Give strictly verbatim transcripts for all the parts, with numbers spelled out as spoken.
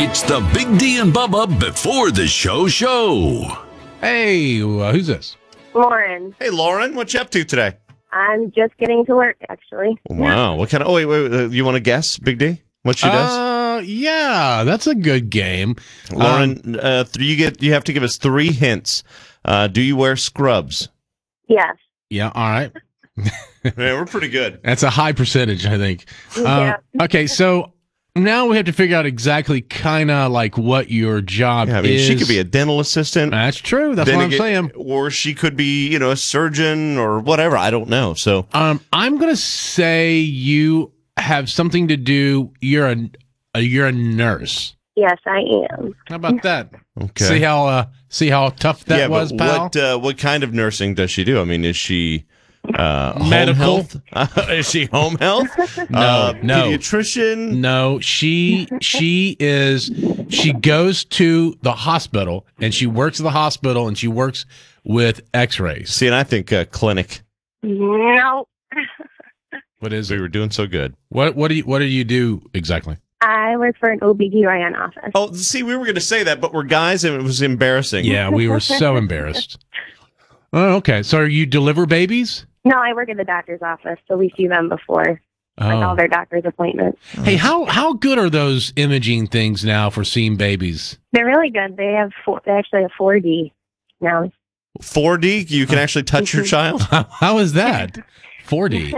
It's the Big D and Bubba before the show show. Hey, uh, who's this? Lauren. Hey, Lauren, what you up to today? I'm just getting to work, actually. Wow. What kind of... Oh, wait, wait. wait you want to guess, Big D? What she does? Uh, yeah, that's a good game. Lauren, Um, uh, th- you get you have to give us three hints. Uh, do you wear scrubs? Yes. yeah, all right. Yeah, we're pretty good. That's a high percentage, I think. Uh, Yeah. Okay, so now we have to figure out exactly kind of like what your job Yeah, I mean, is. she could be a dental assistant. That's true. That's Then what I'm again- saying. Or she could be, you know, a surgeon or whatever. I don't know. So Um, I'm gonna say you have something to do. You're a, a you're a nurse. Yes, I am. How about that? okay. See how uh, see how tough that yeah, was, but pal. what uh, what kind of nursing does she do? I mean, is she uh, home Medical? health? is she home health? No, uh, no. Pediatrician? No, she she is she goes to the hospital and she works at the hospital and she works with X-rays. See, and I think uh, clinic. No. What is We it? were doing so good. What what do you what do you do exactly? I work for an O B G Y N office. Oh, see, we were going to say that, but we're guys, and it was embarrassing. Yeah, we were so embarrassed. Oh, okay. So you deliver babies? No, I work at the doctor's office, so we see them before like all Oh. their doctor's appointments. Hey, how how good are those imaging things now for seeing babies? They're really good. They have four, they actually have four D now. four D, you can actually touch your child? How, how is that? four D.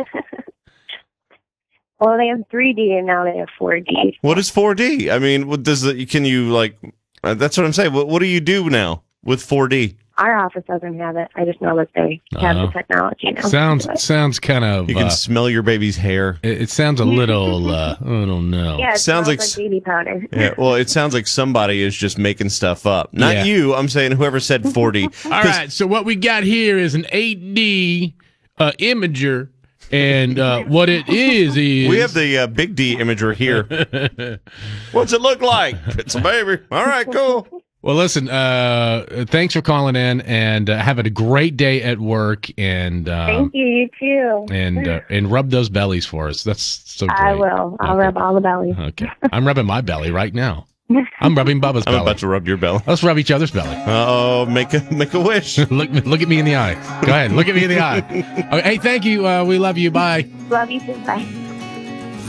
Well, they have three D and now they have four D. What is four D? I mean, what does the, can you, like, uh, that's what I'm saying. What, what do you do now with four D? Our office doesn't have it. I just know that they have Oh. the technology now. Sounds sounds kind of You can uh, smell your baby's hair. it, it sounds a little uh, I don't know. Yeah, it Sounds smells like like, s- baby powder. Yeah, well, it sounds like somebody is just making stuff up. Not Yeah. you. I'm saying whoever said four D. All right, so what we got here is an eight D uh, imager, and uh, what it is is We have the uh, big D imager here. What's it look like? It's a baby. All right, cool. Well, listen. Uh, thanks for calling in, and uh, have a great day at work, and uh, Thank you. You too. and uh, and rub those bellies for us. That's so great. I will. I'll Okay. rub all the bellies. Okay, I'm rubbing my belly right now. I'm rubbing Bubba's I'm belly. about to rub your belly. Let's rub each other's belly. Oh, make a make a wish. look, look at me in the eye. Go ahead, look at me in the eye. Okay, hey, thank you. Uh, we love you. Bye. Love you too. Bye.